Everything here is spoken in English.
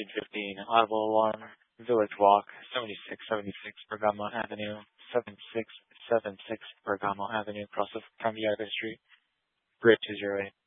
115 Audible Alarm, Village Walk, 7676 Bergamo Avenue, 7676 Bergamo Avenue, across from Diego Street, Grid 208.